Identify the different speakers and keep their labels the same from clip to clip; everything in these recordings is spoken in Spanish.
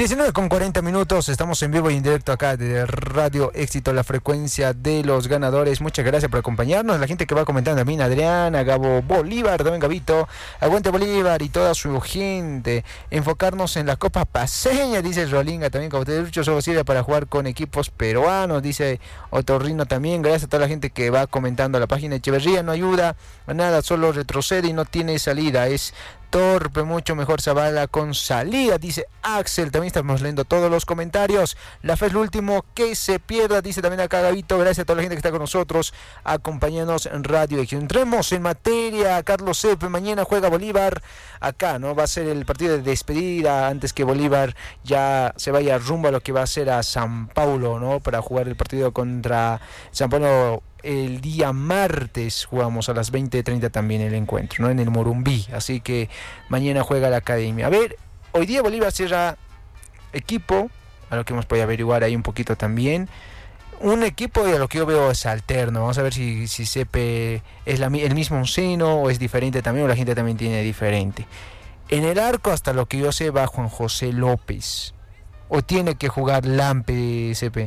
Speaker 1: 19:40, estamos en vivo y en directo acá de Radio Éxito, la frecuencia de los ganadores. Muchas gracias por acompañarnos, la gente que va comentando también, Adriana, Gabo Bolívar, también Gabito, aguante Bolívar y toda su gente. Enfocarnos en la Copa Paceña, dice Rolinga, también como te he dicho, solo sirve para jugar con equipos peruanos, dice Otorrino también. Gracias a toda la gente que va comentando. La página de Echeverría no ayuda a nada, solo retrocede y no tiene salida, es torpe, mucho mejor Zavala con salida, dice Axel. También estamos leyendo todos los comentarios. La fe es lo último que se pierda, dice también acá Gabito. Gracias a toda la gente que está con nosotros acompañándonos en Radio X. Entremos en materia. Carlos Sepe, mañana juega Bolívar acá, ¿no? Va a ser el partido de despedida antes que Bolívar ya se vaya rumbo a lo que va a ser a San Paulo, ¿no? Para jugar el partido contra San Paulo. El día martes jugamos a las 20:30 también el encuentro, ¿no? En el Morumbí, así que mañana juega la Academia. A ver, hoy día Bolívar cierra equipo, a lo que hemos podido averiguar ahí un poquito también. Un equipo, y a lo que yo veo, es alterno. Vamos a ver si Sepe es el mismo onceno o es diferente también, o la gente también tiene diferente. En el arco, hasta lo que yo sé, va Juan José López. ¿O tiene que jugar Lampe, Sepe?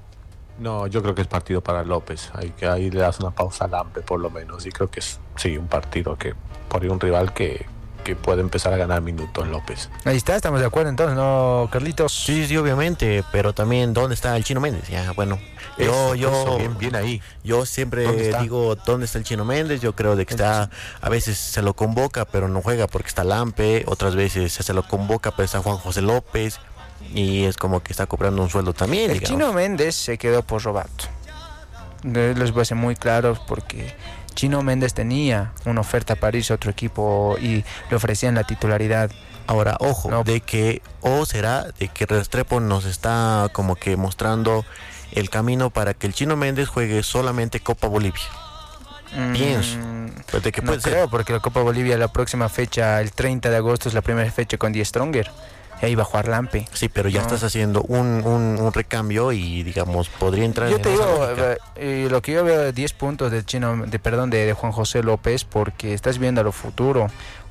Speaker 2: No, yo creo que es partido para López. Ahí le das una pausa a Lampe por lo menos. Y creo que es un partido que por ahí un rival que puede empezar a ganar minutos López.
Speaker 1: Ahí está, estamos de acuerdo entonces, ¿no, Carlitos?
Speaker 3: Sí, obviamente, pero también ¿dónde está el Chino Méndez? Ya, bueno, yo
Speaker 2: bien ahí.
Speaker 3: Yo siempre digo, ¿dónde está el Chino Méndez? Yo creo de que está, a veces se lo convoca, pero no juega porque está Lampe, otras veces se lo convoca, pero está Juan José López. Y es como que está cobrando un sueldo también.
Speaker 1: El Chino Méndez se quedó por Robato. Les voy a ser muy claros porque Chino Méndez tenía una oferta para irse a otro equipo y le ofrecían la titularidad.
Speaker 3: Ahora, ojo, no. será de que Restrepo nos está como que mostrando el camino para que el Chino Méndez juegue solamente Copa Bolivia. Pienso.
Speaker 1: Pues de que no creo, porque la Copa Bolivia, la próxima fecha, el 30 de agosto, es la primera fecha con Die Stronger. Ahí va a jugar Lampe.
Speaker 3: Sí, pero ya estás haciendo un recambio y, digamos, podría entrar.
Speaker 1: Yo te digo, lo que yo veo de 10 puntos de Juan José López, porque estás viendo a lo futuro.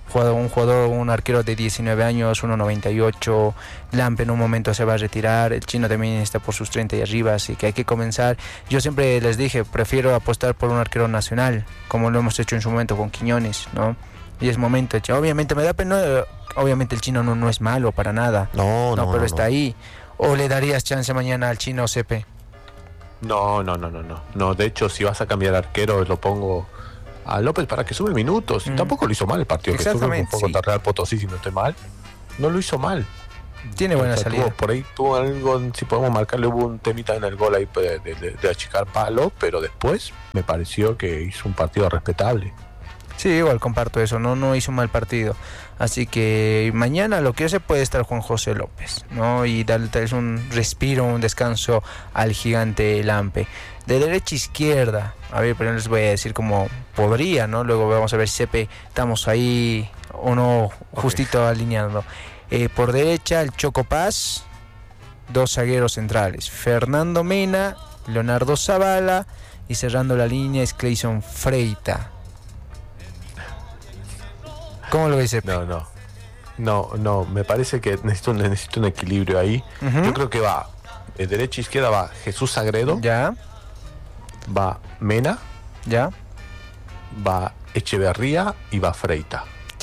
Speaker 1: Un arquero de 19 años, 1.98. Lampe en un momento se va a retirar. El Chino también está por sus 30 y arriba, así que hay que comenzar. Yo siempre les dije, prefiero apostar por un arquero nacional, como lo hemos hecho en su momento con Quiñones, ¿no? Y es momento. Obviamente me da pena. Obviamente el Chino no es malo para nada. No, pero está ahí. ¿O le darías chance mañana al Chino, Sepe?
Speaker 2: No. De hecho, si vas a cambiar arquero, lo pongo a López para que sube minutos. Tampoco lo hizo mal el partido.
Speaker 1: Exactamente.
Speaker 2: Que estuvo un poco Real Potosí, si no estoy mal. No lo hizo mal.
Speaker 1: Tiene buena salida.
Speaker 2: Por ahí tuvo algo, si podemos marcarle, hubo un temita en el gol ahí de achicar palo, pero después me pareció que hizo un partido respetable.
Speaker 1: Sí, igual comparto eso, no hizo un mal partido. Así que mañana lo que yo sé puede estar Juan José López, ¿no? Y darle tal vez un respiro, un descanso al gigante Lampe. De derecha a izquierda, a ver, pero no les voy a decir cómo podría, ¿no? Luego vamos a ver si Sepe estamos ahí o no, justito alineando. Por derecha el Choco Paz, 2 zagueros centrales, Fernando Mena, Leonardo Zavala, y cerrando la línea es Clayson Freita. ¿Cómo lo dice?
Speaker 2: No, me parece que necesito un equilibrio ahí. Uh-huh. Yo creo que va de derecha a izquierda, va Jesús Sagredo,
Speaker 1: ya,
Speaker 2: va Mena,
Speaker 1: ya,
Speaker 2: va Echeverría y va Freita.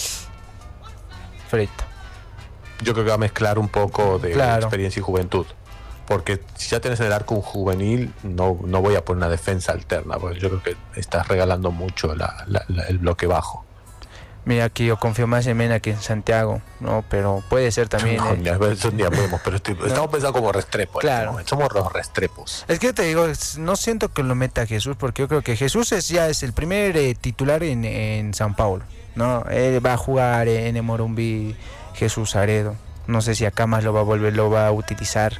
Speaker 2: Yo creo que va a mezclar un poco de experiencia y juventud, porque si ya tienes en el arco un juvenil, no voy a poner una defensa alterna, porque yo creo que estás regalando mucho el bloque bajo.
Speaker 1: Mira, aquí yo confío más en Mena que en Santiago, ¿no? Pero puede ser también.
Speaker 2: Pero estamos pensando como Restrepo.
Speaker 1: Claro.
Speaker 2: Somos los Restrepos.
Speaker 1: Es que te digo, no siento que lo meta Jesús, porque yo creo que Jesús ya es el primer titular en San Paulo, ¿no? Él va a jugar en el Morumbí, Jesús Aredo. No sé si acá más lo va a utilizar.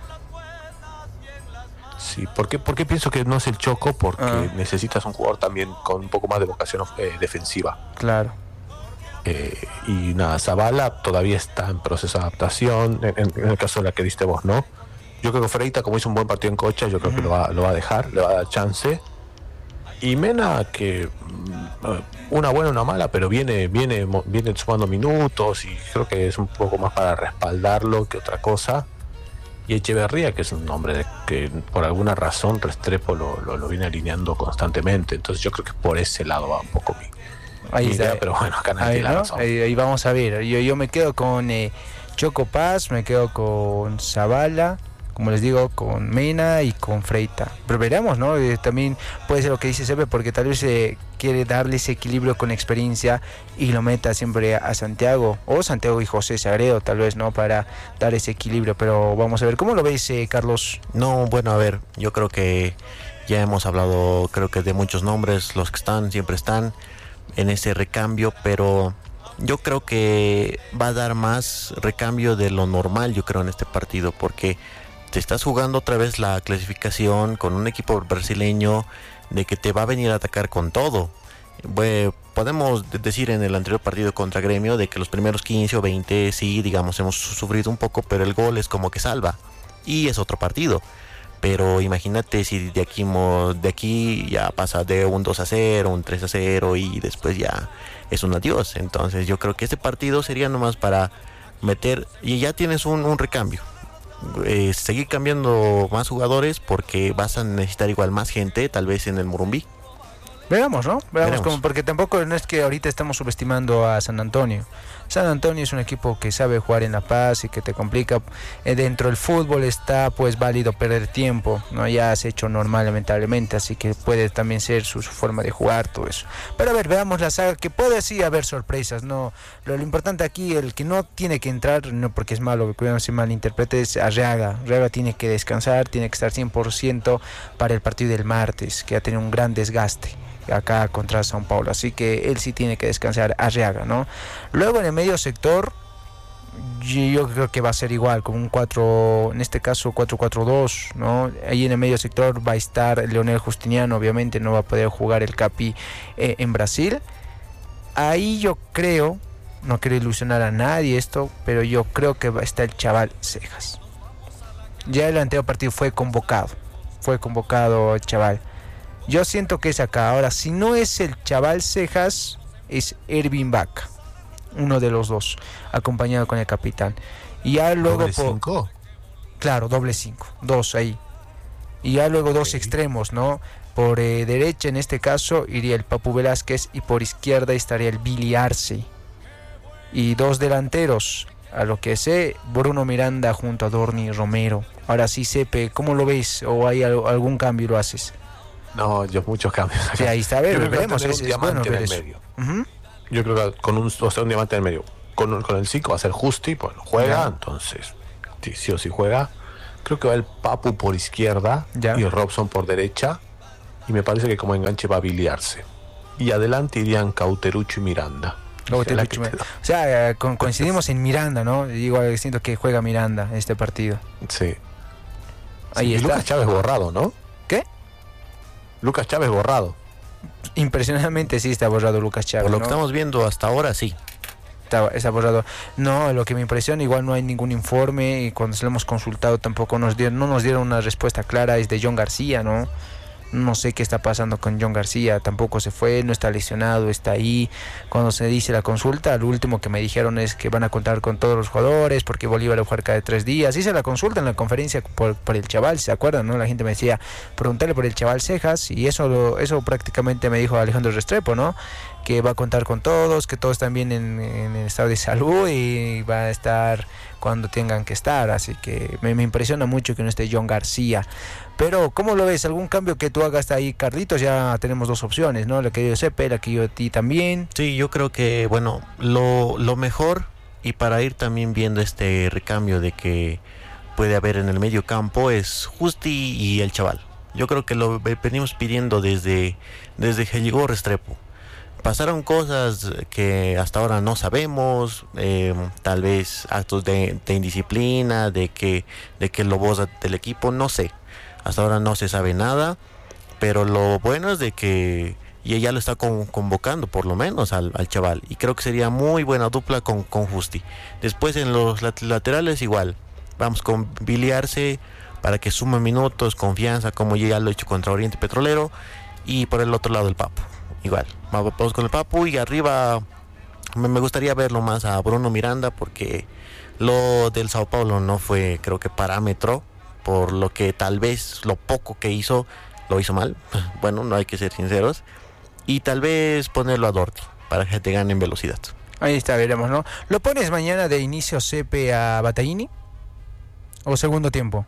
Speaker 2: Sí, ¿por qué pienso que no es el Choco? Porque necesitas un jugador también con un poco más de vocación defensiva.
Speaker 1: Claro.
Speaker 2: Y nada, Zavala todavía está en proceso de adaptación, en el caso de la que diste vos, ¿no? Yo creo que Freita, como hizo un buen partido en Cocha, yo creo que lo va a dejar, le va a dar chance. Y Mena, que una buena, una mala, pero viene sumando minutos y creo que es un poco más para respaldarlo que otra cosa. Y Echeverría, que es un hombre que por alguna razón Restrepo lo viene alineando constantemente. Entonces yo creo que por ese lado va un poco mi idea, pero bueno, acá nadie la razón.
Speaker 1: Ahí vamos a ver. Yo me quedo con Choco Paz, me quedo con Zavala, como les digo, con Mena y con Freita. Pero veremos, ¿no? También puede ser lo que dice Sepe, porque tal vez quiere darle ese equilibrio con experiencia y lo meta siempre a Santiago, o Santiago y José Sagredo, tal vez, ¿no? Para dar ese equilibrio. Pero vamos a ver, ¿cómo lo ves, Carlos?
Speaker 3: No, bueno, a ver, yo creo que ya hemos hablado, creo que de muchos nombres, los que están, siempre están en ese recambio, pero yo creo que va a dar más recambio de lo normal, yo creo, en este partido, porque te estás jugando otra vez la clasificación con un equipo brasileño de que te va a venir a atacar con todo. Podemos decir en el anterior partido contra Gremio de que los primeros 15 o 20 sí, digamos, hemos sufrido un poco, pero el gol es como que salva y es otro partido. Pero imagínate si de aquí ya pasa de un 2-0, un 3-0 y después ya es un adiós. Entonces yo creo que este partido sería nomás para meter y ya tienes un recambio. Seguir cambiando más jugadores porque vas a necesitar igual más gente, tal vez en el Morumbí.
Speaker 1: Veamos, ¿no? Veamos. Porque tampoco no es que ahorita estamos subestimando a San Antonio. San Antonio es un equipo que sabe jugar en La Paz y que te complica. Dentro del fútbol está pues válido perder tiempo, ¿no? Ya se ha hecho normal lamentablemente, así que puede también ser su forma de jugar, todo eso. Pero a ver, veamos la saga, que puede sí haber sorpresas, ¿no? Lo importante aquí, el que no tiene que entrar, no porque es malo, que no se malinterprete, es Arriaga. Arriaga tiene que descansar, tiene que estar 100% para el partido del martes, que ha tenido un gran desgaste acá contra São Paulo, así que él sí tiene que descansar, Arriaga, ¿no? Luego en el medio sector yo creo que va a ser igual, con un 4, en este caso 4-4-2, ¿no? Ahí en el medio sector va a estar Leonel Justiniano, obviamente no va a poder jugar el Capi en Brasil. Ahí yo creo, no quiero ilusionar a nadie esto, pero yo creo que va a estar el chaval Cejas. Ya el anterior partido fue convocado el chaval. Yo siento que es acá. Ahora, si no es el chaval Cejas, es Ervin Vaca, uno de los dos, acompañado con el capitán. Y ya luego
Speaker 2: ¿Doble 5?
Speaker 1: Claro, doble 5, 2 ahí. Y ya luego dos extremos, ¿no? Por derecha, en este caso, iría el Papu Velázquez y por izquierda estaría el Billy Arce. Y dos delanteros, a lo que sé, Bruno Miranda junto a Dorni Romero. Ahora sí, Sepe, ¿cómo lo ves? ¿O hay algún cambio lo haces?
Speaker 2: No, yo muchos cambios.
Speaker 1: Sí, ahí está, a ver, veremos.
Speaker 2: Un diamante en el medio. Uh-huh. Yo creo que con un diamante en el medio. Con el 5 va a ser Justi, pues juega, entonces sí o sí juega. Creo que va el Papu por izquierda y el Robson por derecha. Y me parece que como enganche va a biliarse. Y adelante irían Cauterucho y Miranda.
Speaker 1: O sea, coincidimos en Miranda, ¿no? Digo, siento que juega Miranda en este partido.
Speaker 2: Sí.
Speaker 1: Ahí está.
Speaker 2: Lucas Chávez borrado, ¿no?
Speaker 1: ¿Qué?
Speaker 2: Lucas Chávez borrado.
Speaker 1: Impresionantemente sí está borrado Lucas Chávez.
Speaker 3: Por lo que estamos viendo hasta ahora, sí.
Speaker 1: Está borrado. No, lo que me impresiona, igual no hay ningún informe y cuando se lo hemos consultado tampoco no nos dieron una respuesta clara, es de John García, ¿no? No sé qué está pasando con John García, tampoco se fue, no está lesionado, está ahí. Cuando se dice la consulta, lo último que me dijeron es que van a contar con todos los jugadores porque Bolívar va a jugar cada 3 días. Hice la consulta en la conferencia por el chaval, ¿se acuerdan? ¿No? La gente me decía, preguntarle por el chaval Cejas, y eso prácticamente me dijo Alejandro Restrepo, ¿no? Que va a contar con todos, que todos están bien en el estado de salud y va a estar cuando tengan que estar, así que me impresiona mucho que no esté John García. Pero, ¿cómo lo ves? ¿Algún cambio que tú hagas ahí, Carlitos? Ya tenemos 2 opciones, ¿no? La que yo sepa, la que yo a ti también.
Speaker 3: Sí, yo creo que, bueno, lo mejor, y para ir también viendo este recambio de que puede haber en el medio campo, es Justi y el chaval. Yo creo que lo venimos pidiendo desde que llegó Restrepo. Pasaron cosas que hasta ahora no sabemos, tal vez actos de indisciplina, de que lo boza del equipo, no sé. Hasta ahora no se sabe nada, pero lo bueno es de que ya lo está convocando por lo menos al chaval. Y creo que sería muy buena dupla con Justi. Después en los laterales igual, vamos con Billy Arce para que suma minutos, confianza, como ya lo he hecho contra Oriente Petrolero. Y por el otro lado el Papu, igual. Vamos con el Papu y arriba me gustaría verlo más a Bruno Miranda porque lo del Sao Paulo no fue, creo que parámetro, por lo que tal vez lo poco que hizo, lo hizo mal. Bueno, no hay que ser sinceros. Y tal vez ponerlo a Dorti para que te gane en velocidad.
Speaker 1: Ahí está, veremos, ¿no? ¿Lo pones mañana de inicio Sepe a Battaglini? ¿O segundo tiempo?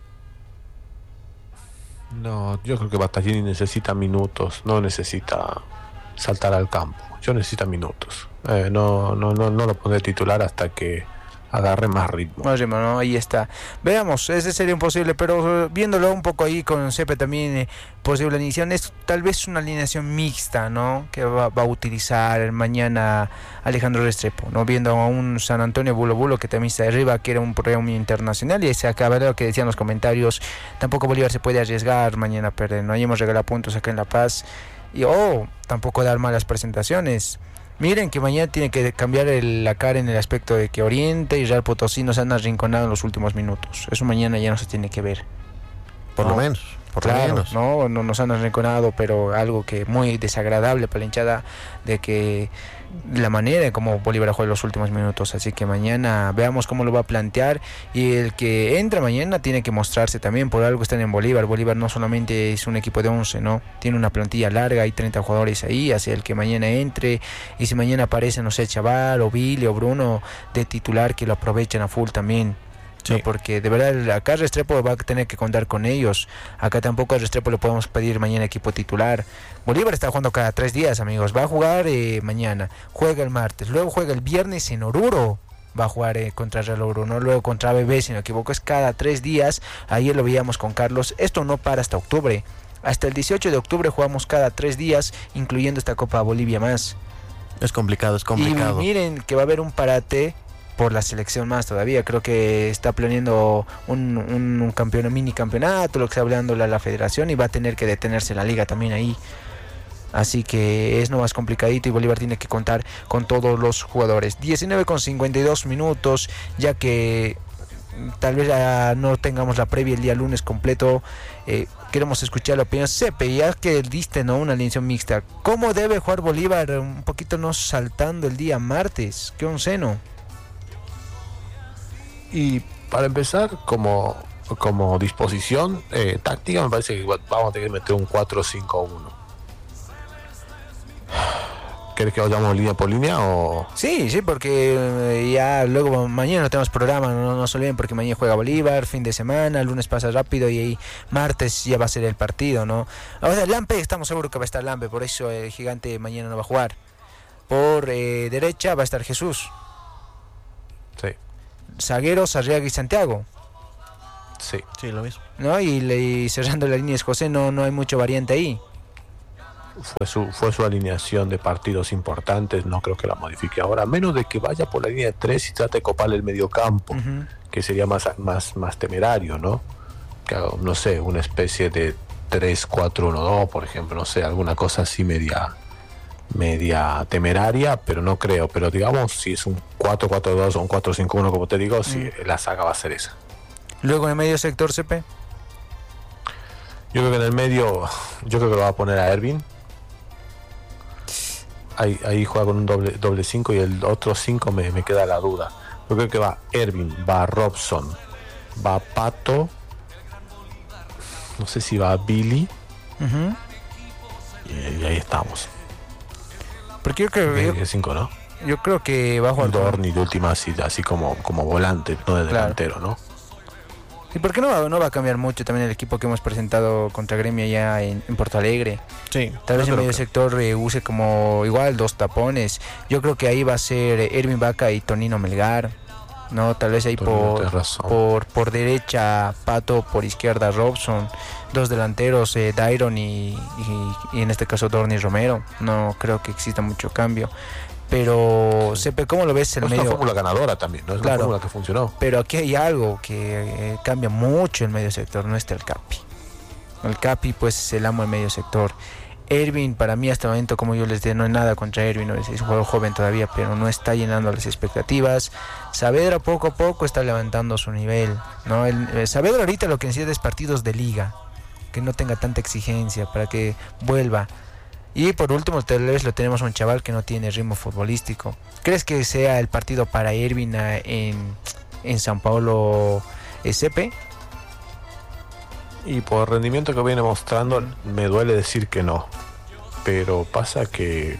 Speaker 2: No, yo creo que Battaglini necesita minutos, no necesita saltar al campo. Yo necesito minutos. No lo pondré titular hasta que agarre más ritmo.
Speaker 1: Más ritmo, ¿no? Ahí está. Veamos, ese sería un posible, pero viéndolo un poco ahí con Sepe también, posible alineación, es tal vez una alineación mixta, ¿no? Que va a utilizar mañana Alejandro Restrepo, ¿no? Viendo a un San Antonio Bulo que también está arriba, que era un premio internacional, y se acaba de lo que decían los comentarios, tampoco Bolívar se puede arriesgar mañana a perder, no hayamos regalado puntos acá en La Paz, y tampoco dar malas presentaciones. Miren que mañana tiene que cambiar la cara en el aspecto de que Oriente y Real Potosí nos han arrinconado en los últimos minutos. Eso mañana ya no se tiene que ver.
Speaker 3: Por lo menos.
Speaker 1: No nos han arrinconado, pero algo que muy desagradable para la hinchada, de que la manera en cómo Bolívar juega los últimos minutos. Así que mañana veamos cómo lo va a plantear, y el que entra mañana tiene que mostrarse también. Por algo están en Bolívar. Bolívar no solamente es un equipo de 11, ¿no? Tiene una plantilla larga, hay 30 jugadores ahí, así el que mañana entre, y si mañana aparece, no sé, Chaval o Billy o Bruno de titular, que lo aprovechen a full también. Sí. No, porque de verdad acá Restrepo va a tener que contar con ellos. Acá tampoco a Restrepo le podemos pedir mañana equipo titular. Bolívar está jugando cada 3 días, amigos. Va a jugar mañana, juega el martes, luego juega el viernes en Oruro. Va a jugar contra Real Oruro, no luego contra BB, si no me equivoco, es cada 3 días. Ayer lo veíamos con Carlos. Esto no para hasta octubre. Hasta el 18 de octubre jugamos cada 3 días, incluyendo esta Copa Bolivia más.
Speaker 3: Es complicado.
Speaker 1: Y miren que va a haber un parate por la selección más todavía. Creo que está planeando un mini campeonato, lo que está hablando la federación, y va a tener que detenerse la liga también ahí. Así que es no más complicadito, y Bolívar tiene que contar con todos los jugadores. 19:52 minutos, ya que tal vez no tengamos la previa el día lunes completo. Queremos escuchar la opinión. Sepe, ya que diste, ¿no?, una alineación mixta, ¿cómo debe jugar Bolívar? Un poquito no saltando el día martes. ¿Qué onceno?
Speaker 2: Y para empezar, como disposición táctica, me parece que vamos a tener que meter un 4-5-1. ¿Querés que vayamos línea por línea o...?
Speaker 1: Sí, porque ya luego mañana no tenemos programa, no se olviden, porque mañana juega Bolívar, fin de semana, el lunes pasa rápido, y ahí martes ya va a ser el partido, ¿no? O sea, Lampe, estamos seguros que va a estar Lampe, por eso el Gigante mañana no va a jugar. Por derecha va a estar Jesús.
Speaker 2: Sí.
Speaker 1: Zagueros, Arriaga y Santiago.
Speaker 2: Sí,
Speaker 3: lo mismo.
Speaker 1: ¿No? Y cerrando la línea es José, no hay mucha variante ahí.
Speaker 2: Fue su alineación de partidos importantes, no creo que la modifique ahora, a menos de que vaya por la línea de 3 y trate de coparle el mediocampo, que sería más temerario, ¿no? Que haga, no sé, una especie de 3-4-1-2, por ejemplo, no sé, alguna cosa así media temeraria, pero no creo. Pero digamos, si es un 4-4-2 o un 4-5-1, como te digo, sí, la saga va a ser esa.
Speaker 1: Luego en el medio sector, CP.
Speaker 2: Yo creo que en el medio, yo creo que lo va a poner a Ervin. Ahí juega con un doble 5, y el otro 5 me queda la duda. Yo creo que va Ervin, va Robson, va Pato, no sé si va Billy, y ahí estamos.
Speaker 1: Porque yo creo que
Speaker 2: 5, ¿no?
Speaker 1: Yo creo que va a jugar
Speaker 2: Dorni de última, así como volante, no de delantero, ¿no?
Speaker 1: ¿Y por qué no va a cambiar mucho también el equipo que hemos presentado contra Gremio allá en Porto Alegre?
Speaker 3: Sí.
Speaker 1: Tal vez en medio sector use como igual 2 tapones. Yo creo que ahí va a ser Ervin Vaca y Tonino Melgar, ¿no? Tal vez ahí por derecha Pato, por izquierda Robson, 2 delanteros, Dairon y en este caso Dorni Romero. No creo que exista mucho cambio. Pero, Sepe, ¿cómo lo ves el medio?
Speaker 2: Es una fórmula ganadora también, ¿no? Es una fórmula que funcionó.
Speaker 1: Pero aquí hay algo que cambia mucho el medio sector, no está el Capi. El Capi, pues, es el amo del medio sector. Ervin, para mí, hasta el momento, como yo les dije, no hay nada contra Ervin, es un jugador joven todavía, pero no está llenando las expectativas. Saavedra poco a poco está levantando su nivel, ¿no? Saavedra ahorita lo que necesita es partidos de liga, que no tenga tanta exigencia, para que vuelva Y por último, tal vez lo tenemos un chaval que no tiene ritmo futbolístico. ¿Crees que sea el partido para Irving en São Paulo SP?
Speaker 2: Y por el rendimiento que viene mostrando, me duele decir que no. Pero pasa que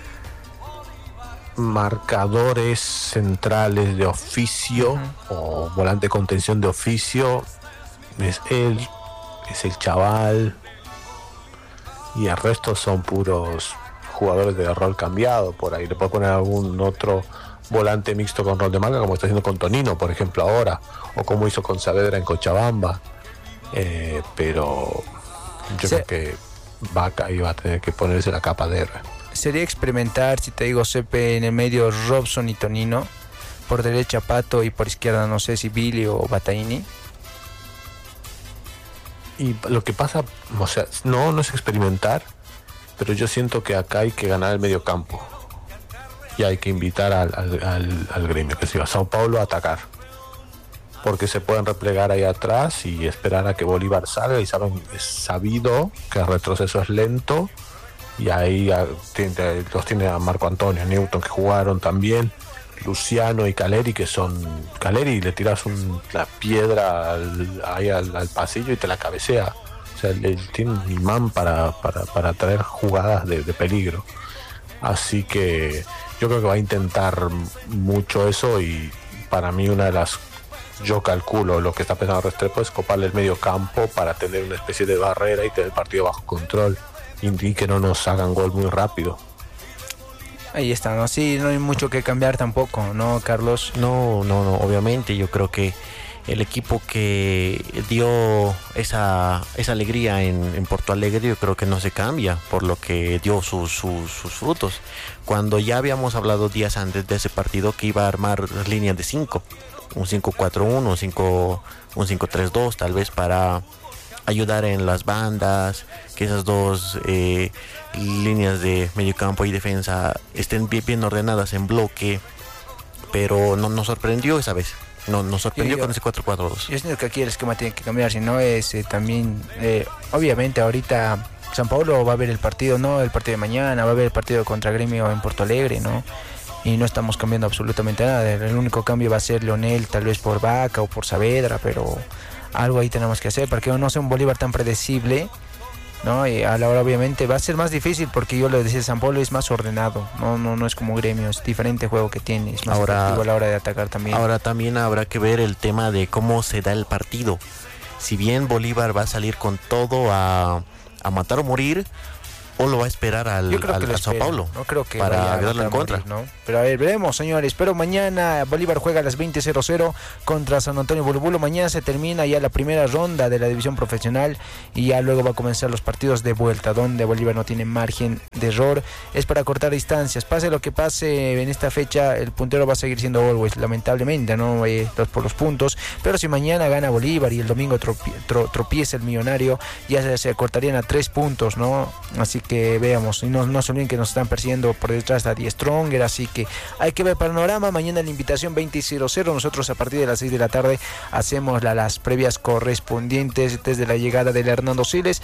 Speaker 2: marcadores centrales de oficio o volante de contención de oficio es él, es el chaval, y el resto son puros jugadores de rol cambiado. Por ahí le puedo poner algún otro volante mixto con rol de marca, como está haciendo con Tonino, por ejemplo, ahora, o como hizo con Saavedra en Cochabamba. Pero yo creo que Vaca iba a tener que ponerse la capa de héroe.
Speaker 1: Sería experimentar, si te digo, Cepe en el medio Robson y Tonino, por derecha Pato y por izquierda no sé si Billy o Bataini.
Speaker 2: Y lo que pasa, o sea, no es experimentar, pero yo siento que acá hay que ganar el medio campo y hay que invitar al Gremio, que se va a São Paulo a atacar, porque se pueden replegar ahí atrás y esperar a que Bolívar salga, y es sabido que el retroceso es lento, y ahí los tiene a Marco Antonio, Newton, que jugaron también, Luciano y Caleri, que son Caleri, le tiras la piedra al pasillo y te la cabecea. O sea, tiene un imán para traer jugadas de peligro. Así que yo creo que va a intentar mucho eso, y para mí yo calculo lo que está pensando Restrepo es coparle el medio campo para tener una especie de barrera y tener el partido bajo control, y que no nos hagan gol muy rápido.
Speaker 1: Ahí está, ¿no? Sí, no hay mucho que cambiar tampoco, ¿no, Carlos?
Speaker 3: No, obviamente yo creo que el equipo que dio esa alegría en Porto Alegre, yo creo que no se cambia, por lo que dio sus frutos. Cuando ya habíamos hablado días antes de ese partido que iba a armar líneas de 5, un 5-4-1, un 5-3-2, tal vez para ayudar en las bandas, que esas dos líneas de medio campo y defensa estén bien ordenadas en bloque, pero no nos sorprendió esa vez. Nos sorprendió con ese 4-4-2.
Speaker 1: Yo siento que aquí el esquema tiene que cambiar, si no es también, obviamente ahorita São Paulo va a ver el partido, ¿no? El partido de mañana, va a ver el partido contra Gremio en Porto Alegre, ¿no? Y no estamos cambiando absolutamente nada. El único cambio va a ser Leonel, tal vez por Vaca o por Saavedra, pero algo ahí tenemos que hacer para que no sea un Bolívar tan predecible, ¿no? Y a la hora obviamente va a ser más difícil, porque yo lo decía, São Paulo es más ordenado, no es como Gremio, es diferente juego que tiene, es más efectivo a la hora de atacar también.
Speaker 3: Ahora también habrá que ver el tema de cómo se da el partido. Si bien Bolívar va a salir con todo a matar o morir, o lo va a esperar al São Paulo,
Speaker 1: no creo que
Speaker 3: para darle en contra,
Speaker 1: ¿no? Pero a ver, veremos, señores. Pero mañana Bolívar juega a las 20:00 contra San Antonio Bulbulo. Mañana se termina ya la primera ronda de la división profesional, y ya luego va a comenzar los partidos de vuelta, donde Bolívar no tiene margen de error. Es para cortar distancias. Pase lo que pase en esta fecha, el puntero va a seguir siendo Always, lamentablemente, ¿no? Por los puntos. Pero si mañana gana Bolívar y el domingo tropieza el Millonario, ya se cortarían a 3 puntos, ¿no? Así que veamos, y no se olviden que nos están persiguiendo por detrás a Die Stronger, así que hay que ver panorama. Mañana la invitación 20:00, nosotros a partir de las 6 de la tarde hacemos las previas correspondientes desde la llegada del Hernando Siles,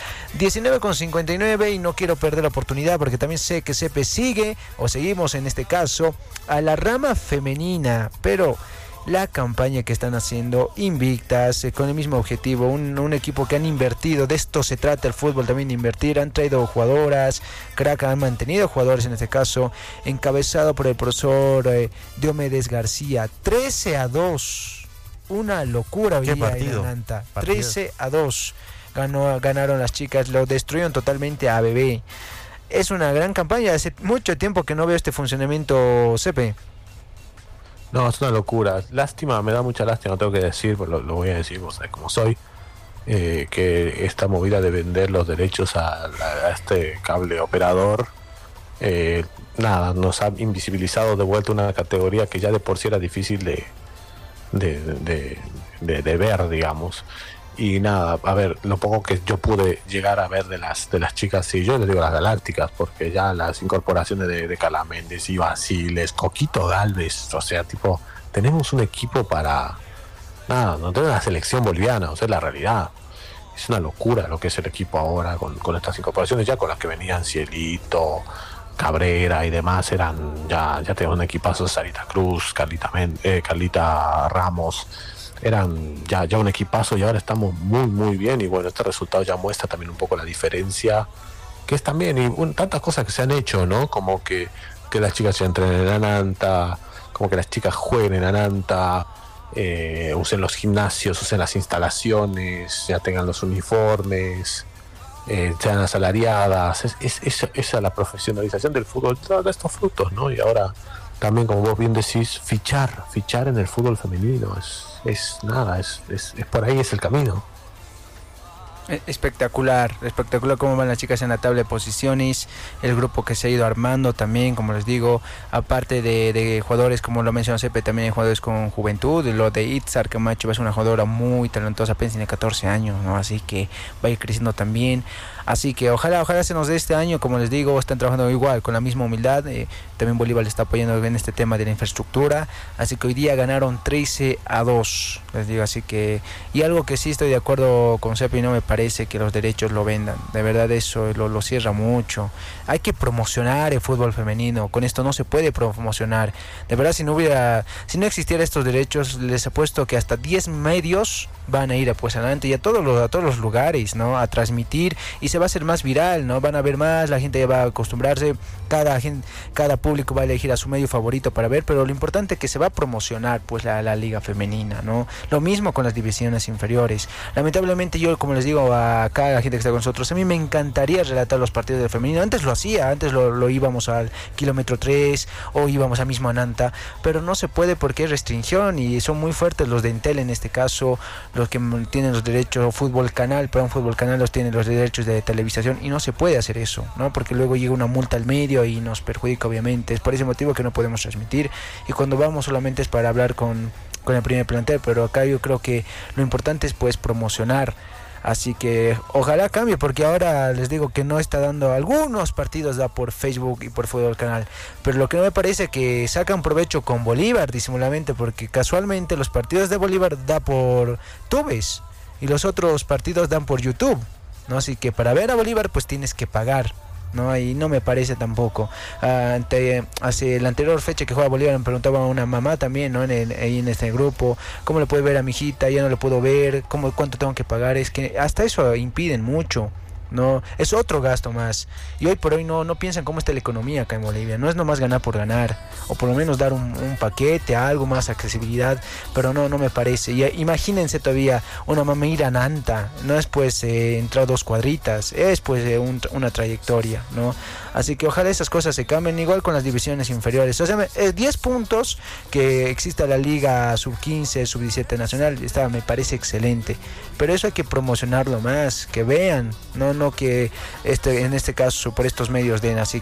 Speaker 1: 19:59, y no quiero perder la oportunidad, porque también sé que Cepe seguimos en este caso a la rama femenina, pero la campaña que están haciendo invictas, con el mismo objetivo, un equipo que han invertido, de esto se trata el fútbol también, de invertir, han traído jugadoras, han mantenido jugadores en este caso, encabezado por el profesor Diomedes García, 13-2, una locura.
Speaker 3: ¿Qué partido?
Speaker 1: 13-2 ganaron las chicas, lo destruyeron totalmente a Bebé. Es una gran campaña, hace mucho tiempo que no veo este funcionamiento, Cepe.
Speaker 2: No, es una locura. Lástima, me da mucha lástima, tengo que decir, pues lo voy a decir, vos sabés cómo soy, que esta movida de vender los derechos a este cable operador, nos ha invisibilizado de vuelta una categoría que ya de por sí era difícil de ver, digamos. Y nada, a ver, lo poco que yo pude llegar a ver de las chicas, sí, yo les digo las galácticas, porque ya las incorporaciones de Carla Méndez y Basiles, Coquito Galvez, o sea, tipo, tenemos un equipo para, no tenemos la selección boliviana, o sea, la realidad. es una locura lo que es el equipo ahora con estas incorporaciones, ya con las que venían Cielito, Cabrera y demás, ya tenían un equipazo. Sarita Cruz, Carlita Ramos, eran ya un equipazo, y ahora estamos muy muy bien. Y bueno, este resultado ya muestra también un poco la diferencia que es también, y tantas cosas que se han hecho, ¿no? Como que las chicas se entrenen en Ananta, como que las chicas jueguen en Ananta, usen los gimnasios, usen las instalaciones, ya tengan los uniformes, sean asalariadas. Esa la profesionalización del fútbol da estos frutos, ¿no? Y ahora también, como vos bien decís, fichar en el fútbol femenino es por ahí, es el camino.
Speaker 1: Espectacular cómo van las chicas en la tabla de posiciones, el grupo que se ha ido armando también, como les digo, aparte de jugadores, como lo mencionó Sepe, también hay jugadores con juventud. Lo de Itzar Camacho es una jugadora muy talentosa, apenas tiene 14 años, ¿no? Así que va a ir creciendo también. Así que ojalá se nos dé este año. Como les digo, están trabajando igual, con la misma humildad. También Bolívar le está apoyando en este tema de la infraestructura. Así que hoy día ganaron 13-2, les digo. Así que, y algo que sí estoy de acuerdo con Sepi, no me parece que los derechos lo vendan. De verdad eso lo cierra mucho. Hay que promocionar el fútbol femenino. Con esto no se puede promocionar. De verdad, si no existiera estos derechos, les apuesto que hasta 10 medios van a ir pues adelante y a todos los lugares, ¿no? A transmitir, y se va a hacer más viral, ¿no? Van a ver más, la gente ya va a acostumbrarse, cada público va a elegir a su medio favorito para ver, pero lo importante es que se va a promocionar pues la liga femenina, ¿no? Lo mismo con las divisiones inferiores. Lamentablemente yo, como les digo acá a la gente que está con nosotros, a mí me encantaría relatar los partidos del femenino. Antes lo hacía, antes lo íbamos al kilómetro 3 o íbamos a mismo Ananta, pero no se puede porque hay restricción y son muy fuertes los de Entel en este caso, los que tienen los derechos. Fútbol Canal los tiene los derechos de televisación, y no se puede hacer eso, ¿no? Porque luego llega una multa al medio y nos perjudica, obviamente. Es por ese motivo que no podemos transmitir, y cuando vamos solamente es para hablar con el primer plantel, pero acá yo creo que lo importante es pues promocionar. Así que ojalá cambie, porque ahora les digo que no está dando, algunos partidos da por Facebook y por Fútbol Canal, pero lo que no me parece que sacan provecho con Bolívar disimuladamente, porque casualmente los partidos de Bolívar da por Tubes y los otros partidos dan por YouTube, ¿no? Así que para ver a Bolívar pues tienes que pagar, ¿no? Y no me parece tampoco. Hace la anterior fecha que juega Bolívar me preguntaba a una mamá también, ¿no? Ahí en este grupo, ¿cómo le puede ver a mi hijita? Ya no le puedo ver, ¿cuánto tengo que pagar? Es que hasta eso impiden mucho, ¿no? Es otro gasto más. Y hoy por hoy no piensan cómo está la economía acá en Bolivia. No es nomás ganar por ganar, o por lo menos dar un paquete, algo más, accesibilidad, pero no me parece. Y imagínense todavía una mamá ir a Nanta, no es pues entrar 2 cuadritas, es pues una trayectoria, ¿no? Así que ojalá esas cosas se cambien, igual con las divisiones inferiores. O sea, 10 puntos que exista la Liga Sub-15, Sub-17 Nacional, me parece excelente. Pero eso hay que promocionarlo más, que vean, no que en este caso por estos medios den. Así